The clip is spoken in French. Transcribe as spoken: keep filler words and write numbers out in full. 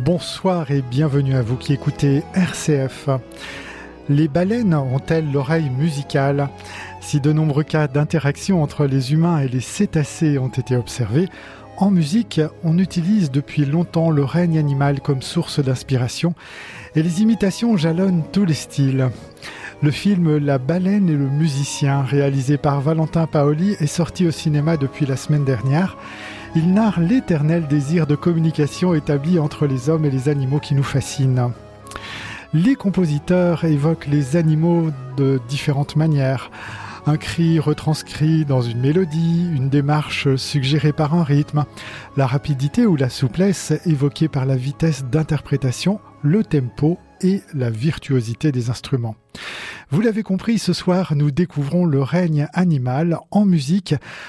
Bonsoir et bienvenue à vous qui écoutez R C F. Les baleines ont-elles l'oreille musicale ? Si de nombreux cas d'interaction entre les humains et les cétacés ont été observés, en musique, on utilise depuis longtemps le règne animal comme source d'inspiration et les imitations jalonnent tous les styles. Le film La baleine et le musicien, réalisé par Valentin Paoli, est sorti au cinéma depuis la semaine dernière. Il narre l'éternel désir de communication établi entre les hommes et les animaux qui nous fascine. Les compositeurs évoquent les animaux de différentes manières. Un cri retranscrit dans une mélodie, une démarche suggérée par un rythme, la rapidité ou la souplesse évoquée par la vitesse d'interprétation, le tempo et la virtuosité des instruments. Vous l'avez compris, ce soir, nous découvrons le règne animal en musique